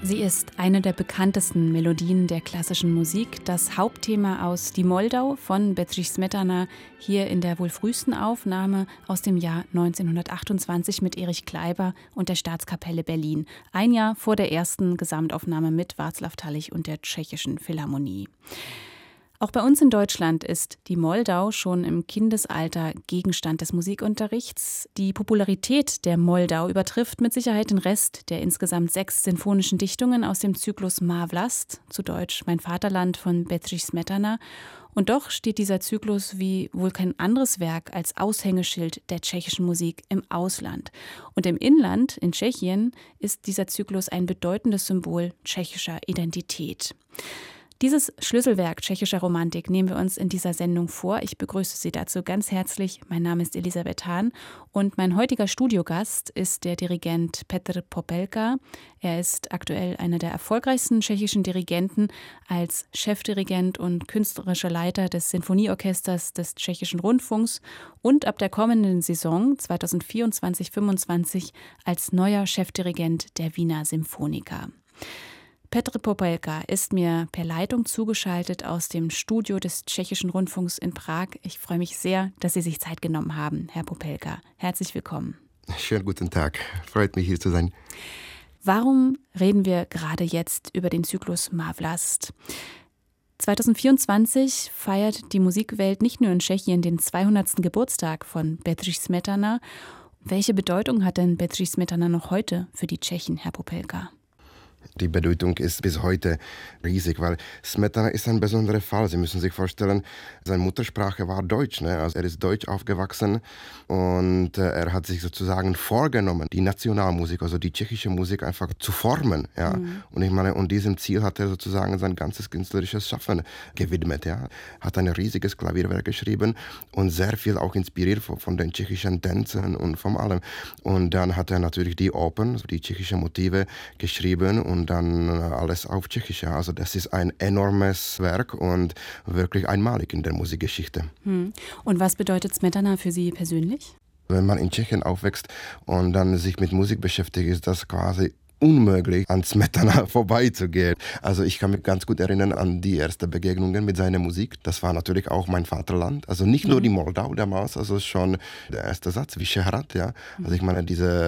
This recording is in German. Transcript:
Sie ist eine der bekanntesten Melodien der klassischen Musik, das Hauptthema aus Die Moldau von Bedřich Smetana, hier in der wohl frühesten Aufnahme aus dem Jahr 1928 mit Erich Kleiber und der Staatskapelle Berlin, ein Jahr vor der ersten Gesamtaufnahme mit Václav Tallich und der Tschechischen Philharmonie. Auch bei uns in Deutschland ist die Moldau schon im Kindesalter Gegenstand des Musikunterrichts. Die Popularität der Moldau übertrifft mit Sicherheit den Rest der insgesamt 6 sinfonischen Dichtungen aus dem Zyklus Má vlast, zu Deutsch Mein Vaterland von Bedřich Smetana. Und doch steht dieser Zyklus wie wohl kein anderes Werk als Aushängeschild der tschechischen Musik im Ausland. Und im Inland, in Tschechien, ist dieser Zyklus ein bedeutendes Symbol tschechischer Identität. Dieses Schlüsselwerk tschechischer Romantik nehmen wir uns in dieser Sendung vor. Ich begrüße Sie dazu ganz herzlich. Mein Name ist Elisabeth Hahn und mein heutiger Studiogast ist der Dirigent Petr Popelka. Er ist aktuell einer der erfolgreichsten tschechischen Dirigenten als Chefdirigent und künstlerischer Leiter des Sinfonieorchesters des Tschechischen Rundfunks und ab der kommenden Saison 2024/25 als neuer Chefdirigent der Wiener Symphoniker. Petr Popelka ist mir per Leitung zugeschaltet aus dem Studio des Tschechischen Rundfunks in Prag. Ich freue mich sehr, dass Sie sich Zeit genommen haben, Herr Popelka. Herzlich willkommen. Schönen guten Tag. Freut mich, hier zu sein. Warum reden wir gerade jetzt über den Zyklus Má vlast? 2024 feiert die Musikwelt nicht nur in Tschechien den 200. Geburtstag von Bedřich Smetana. Welche Bedeutung hat denn Bedřich Smetana noch heute für die Tschechen, Herr Popelka? Die Bedeutung ist bis heute riesig, weil Smetana ist ein besonderer Fall. Sie müssen sich vorstellen, seine Muttersprache war Deutsch. Also er ist deutsch aufgewachsen und er hat sich sozusagen vorgenommen, die Nationalmusik, also die tschechische Musik einfach zu formen. Ja. Und ich meine, und diesem Ziel hat er sozusagen sein ganzes künstlerisches Schaffen gewidmet. Ja. Hat ein riesiges Klavierwerk geschrieben und sehr viel auch inspiriert von den tschechischen Tänzen und von allem. Und dann hat er natürlich die Opern, die tschechischen Motive geschrieben und dann alles auf Tschechisch. Also das ist ein enormes Werk und wirklich einmalig in der Musikgeschichte. Und was bedeutet Smetana für Sie persönlich? Wenn man in Tschechien aufwächst und dann sich mit Musik beschäftigt, ist das quasi unmöglich, an Smetana vorbeizugehen. Also ich kann mich ganz gut erinnern an die ersten Begegnungen mit seiner Musik. Das war natürlich auch mein Vaterland. Also nicht nur die Moldau damals, also schon der erste Satz, Vyšehrad, ja. Also ich meine, diese